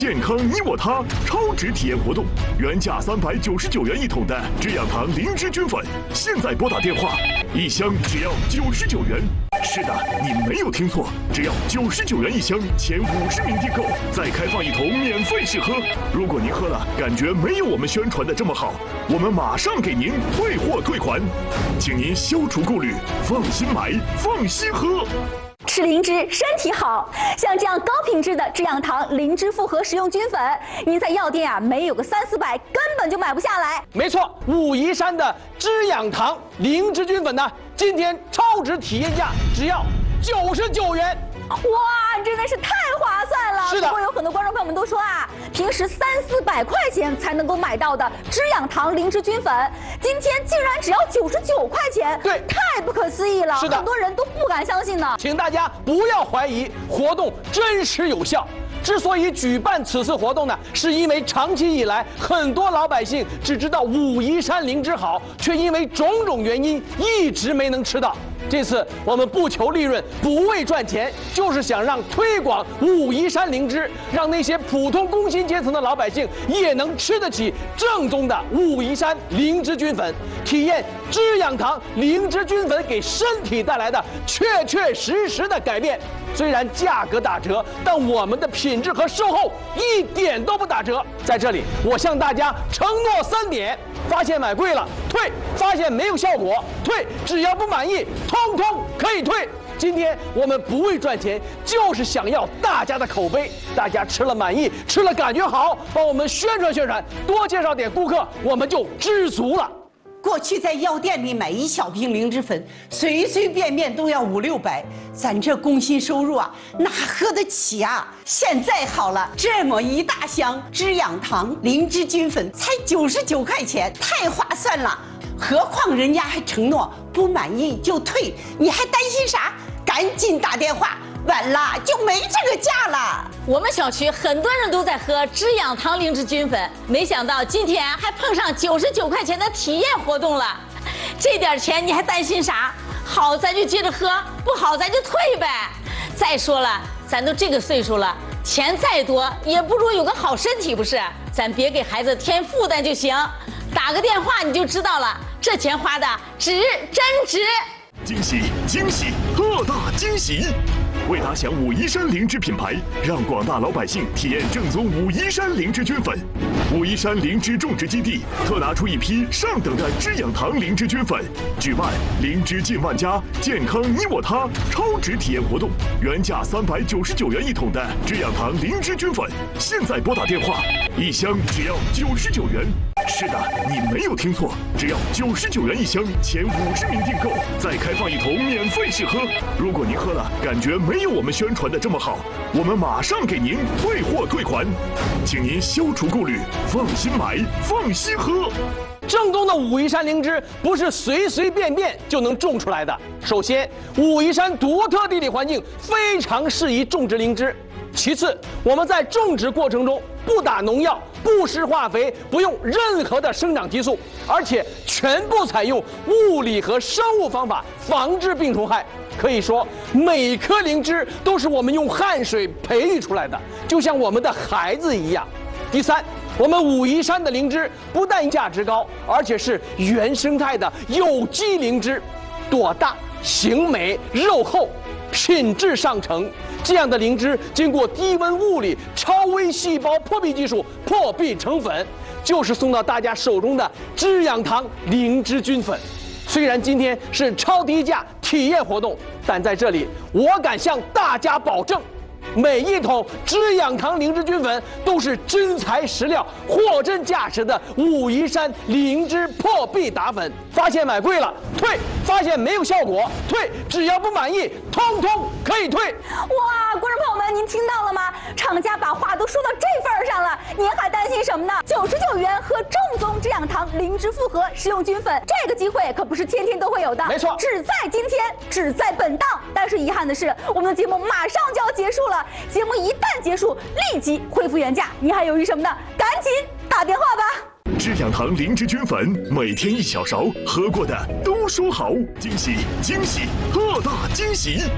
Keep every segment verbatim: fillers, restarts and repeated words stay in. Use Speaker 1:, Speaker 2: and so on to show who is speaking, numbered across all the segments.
Speaker 1: 健康你我他超值体验活动，原价三百九十九元一桶的知养堂灵芝菌粉，现在拨打电话，一箱只要九十九元。是的，你没有听错，只要九十九元一箱，前五十名订购再开放一桶免费试喝。如果您喝了感觉没有我们宣传的这么好，我们马上给您退货退款，请您消除顾虑，放心买，放心喝。
Speaker 2: 吃灵芝身体好，像这样高品质的知养堂灵芝复合食用菌粉，您在药店啊没有个三四百，根本就买不下来。
Speaker 3: 没错，武夷山的知养堂灵芝菌粉呢，今天超值体验价只要九十九元。
Speaker 2: 哇，真的是太划算了！
Speaker 3: 是的。
Speaker 2: 不过有很多观众朋友们都说啊，平时三四百块钱才能够买到的知养堂灵芝菌粉，今天竟然只要九十九块钱，
Speaker 3: 对，
Speaker 2: 太不可思议了！
Speaker 3: 是的，
Speaker 2: 很多人都不敢相信呢。
Speaker 3: 请大家不要怀疑，活动真实有效。 之所以举办此次活动呢，是因为长期以来，很多老百姓只知道武夷山灵芝好，却因为种种原因一直没能吃到。这次我们不求利润，不为赚钱，就是想让推广武夷山灵芝，让那些普通工薪阶层的老百姓也能吃得起正宗的武夷山灵芝菌粉，体验知养堂灵芝菌粉给身体带来的确确实实的改变。 虽然价格打折，但我们的品质和售后一点都不打折。在这里，我向大家承诺三点：发现买贵了退，发现没有效果退，只要不满意，通通可以退。今天我们不为赚钱，就是想要大家的口碑。大家吃了满意，吃了感觉好，帮我们宣传宣传，多介绍点顾客，我们就知足了。
Speaker 4: 过去在药店里买一小瓶灵芝粉，随随便便都要五六百，咱这工薪收入啊，哪喝得起啊？现在好了，这么一大箱知养堂灵芝菌粉才九十九块钱，太划算了。何况人家还承诺不满意就退，你还担心啥？赶紧打电话。 晚了就没这个价了。
Speaker 5: 我们小区很多人都在喝知养堂灵芝菌粉，没想到今天还碰上九十九块钱的体验活动了。这点钱你还担心啥？好咱就接着喝，不好咱就退呗。再说了，咱都这个岁数了，钱再多也不如有个好身体，不是？咱别给孩子添负担就行。打个电话你就知道了，这钱花的值，真值。
Speaker 1: 惊喜惊喜，特大惊喜！ 为打响武夷山灵芝品牌，让广大老百姓体验正宗武夷山灵芝菌粉。武夷山灵芝种植基地特拿出一批上等的知养堂灵芝菌粉，举办灵芝近万家，健康你我他超值体验活动。原价三百九十九元一桶的知养堂灵芝菌粉，现在拨打电话，一箱只要九十九元。 是的，你没有听错，只要九十九元一箱，前五十名订购再开放一桶免费试喝。如果您喝了感觉没有我们宣传的这么好，我们马上给您退货退款，请您消除顾虑，放心买，放心喝。
Speaker 3: 正宗的武夷山灵芝不是随随便便就能种出来的。首先，武夷山独特地理环境非常适宜种植灵芝。其次，我们在种植过程中不打农药、不施化肥，不用任何的生长激素，而且全部采用物理和生物方法防治病虫害。可以说，每颗灵芝都是我们用汗水培育出来的，就像我们的孩子一样。第三， 我们武夷山的灵芝不但价值高，而且是原生态的有机灵芝，朵大、形美、肉厚，品质上乘。这样的灵芝经过低温物理超微细胞破壁技术破壁成粉，就是送到大家手中的知养堂灵芝菌粉。虽然今天是超低价体验活动，但在这里我敢向大家保证， 每一桶知养堂灵芝菌粉都是真材实料、货真价实的武夷山灵芝破壁打粉。发现买贵了退，发现没有效果退，只要不满意，通通可以退。
Speaker 2: 哇，观众朋友们，您听到了吗？厂家把话都说到这份儿上了，您还担心什么呢？九十九元喝正宗知养堂灵芝复合食用菌粉，这个机会可不是天天都会有的，
Speaker 3: 没错，
Speaker 2: 只在今天，只在本档。但是遗憾的是，我们的节目马上就要结束了。 节目一旦结束，立即恢复原价，你还犹豫什么呢？赶紧打电话吧！
Speaker 1: 知养堂灵芝菌粉，每天一小勺，喝过的都说好。惊喜惊喜，特大惊喜！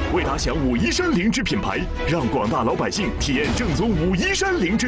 Speaker 1: 为打响武夷山灵芝品牌，让广大老百姓体验正宗武夷山灵芝。